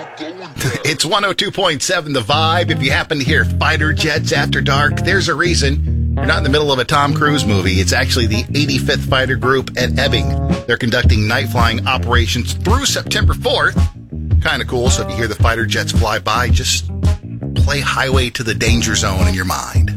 It's 102.7 The Vibe. If you happen to hear fighter jets after dark, there's a reason. You're not in the middle of a Tom Cruise movie. It's actually the 85th Fighter Group at Ebbing. They're conducting night flying operations through September 4th. Kind of cool. So if you hear the fighter jets fly by, just play Highway to the Danger Zone in your mind.